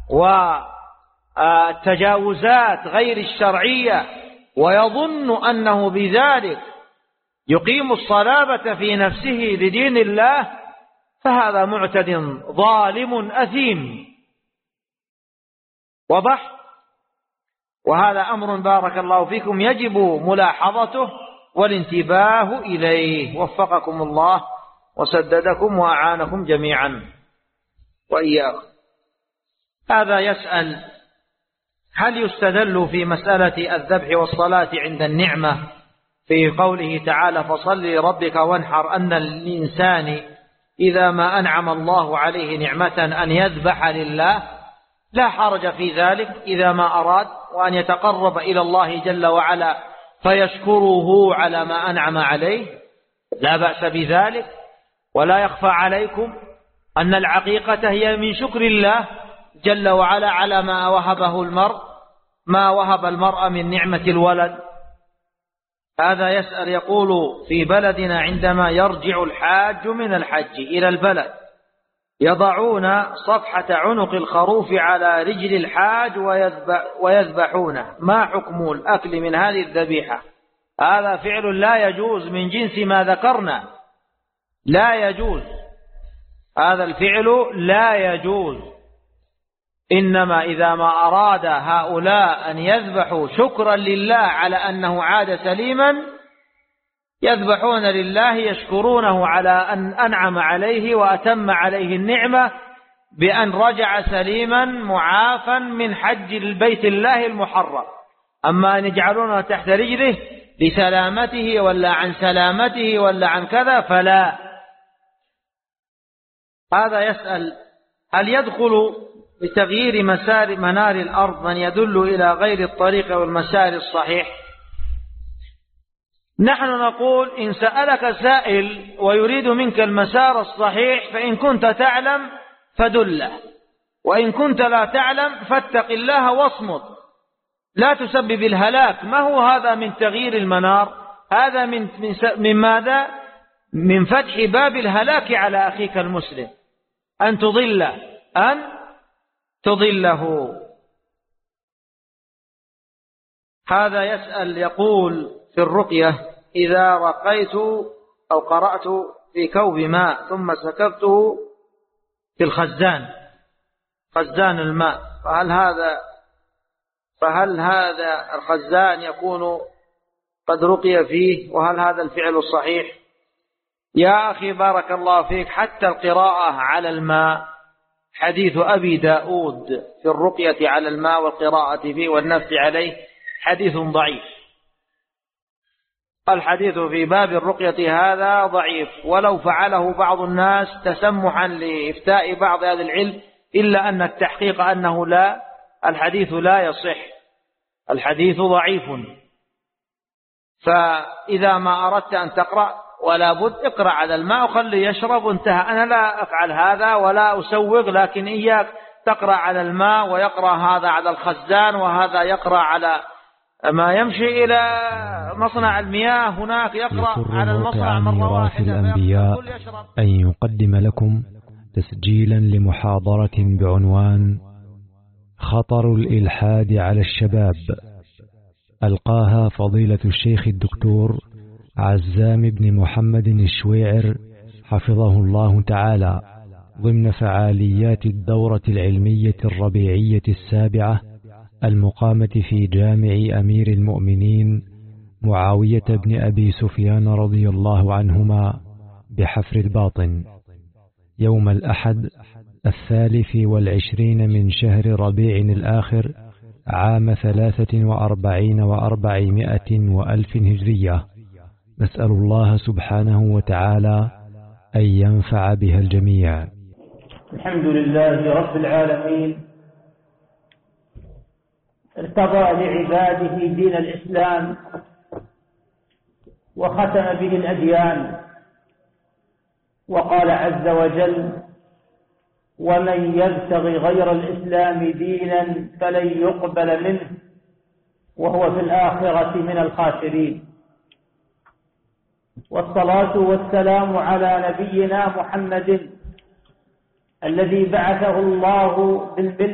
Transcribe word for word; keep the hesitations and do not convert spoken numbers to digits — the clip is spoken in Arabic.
والتجاوزات غير الشرعية ويظن أنه بذلك يقيم الصلابة في نفسه لدين الله، فهذا معتد ظالم أثيم. وضح. وهذا أمر بارك الله فيكم يجب ملاحظته والانتباه إليه. وفقكم الله وسددكم وأعانكم جميعا وإياكم. هذا يسأل: هل يستدل في مسألة الذبح والصلاة عند النعمة في قوله تعالى فصل لربك وانحر أن الإنسان إذا ما أنعم الله عليه نعمة أن يذبح لله؟ لا حرج في ذلك إذا ما أراد وأن يتقرب إلى الله جل وعلا فيشكره على ما أنعم عليه، لا بأس بذلك. ولا يخفى عليكم أن العقيقة هي من شكر الله جل وعلا على ما وهبه المرء ما وهب المرء من نعمة الولد. هذا يسأل يقول: في بلدنا عندما يرجع الحاج من الحج إلى البلد يضعون صفحة عنق الخروف على رجل الحاج ويذبحونه، ما حكم الأكل من هذه الذبيحة؟ هذا فعل لا يجوز من جنس ما ذكرنا، لا يجوز، هذا الفعل لا يجوز. إنما إذا ما أراد هؤلاء أن يذبحوا شكرا لله على أنه عاد سليما يذبحون لله يشكرونه على أن أنعم عليه وأتم عليه النعمة بأن رجع سليما معافا من حج البيت الله المحرم. أما أن يجعلونه تحت رجله لسلامته ولا عن سلامته ولا عن كذا فلا. هذا يسأل: هل يدخل بتغيير مسار منار الأرض من يدل إلى غير الطريق والمسار الصحيح؟ نحن نقول: إن سألك سائل ويريد منك المسار الصحيح فإن كنت تعلم فدله، وإن كنت لا تعلم فاتق الله واصمت، لا تسبب الهلاك. ما هو هذا من تغيير المنار؟ هذا من, من, من ماذا؟ من فتح باب الهلاك على أخيك المسلم، أن تضله أن تضله. هذا يسأل يقول: في الرقية إذا رقيت أو قرأت في كوب ماء ثم سكبته في الخزان خزان الماء، فهل هذا فهل هذا الخزان يكون قد رقي فيه؟ وهل هذا الفعل الصحيح؟ يا أخي بارك الله فيك، حتى القراءة على الماء، حديث أبي داود في الرقية على الماء والقراءة فيه والنفس عليه حديث ضعيف. الحديث في باب الرقية هذا ضعيف، ولو فعله بعض الناس تسمحا لإفتاء بعض هذا العلم، إلا أن التحقيق أنه لا الحديث لا يصح، الحديث ضعيف. فإذا ما أردت أن تقرأ ولا بد اقرأ على الماء وخلي يشرب وانتهى. أنا لا أفعل هذا ولا أسوغ، لكن إياك تقرأ على الماء ويقرأ هذا على الخزان وهذا يقرأ على ما يمشي إلى مصنع المياه، هناك يقرأ على المصنع مرة واحدة. الأنبياء أن يقدم لكم تسجيلا لمحاضرة بعنوان خطر الإلحاد على الشباب، ألقاها فضيلة الشيخ الدكتور عزام بن محمد الشويعر حفظه الله تعالى ضمن فعاليات الدورة العلمية الربيعية السابعة المقامة في جامع أمير المؤمنين معاوية بن أبي سفيان رضي الله عنهما بحفر الباطن يوم الأحد الثالث والعشرين من شهر ربيع الآخر عام ثلاثة وأربعين وأربعمائة وألف هجرية. نسأل الله سبحانه وتعالى أن ينفع بها الجميع. الحمد لله رب العالمين، ارتضى لعباده دين الإسلام وختم به الأديان، وقال عز وجل: ومن يبتغي غير الإسلام دينا فلن يقبل منه وهو في الآخرة من الخاسرين. والصلاة والسلام على نبينا محمد الذي بعثه الله بالملة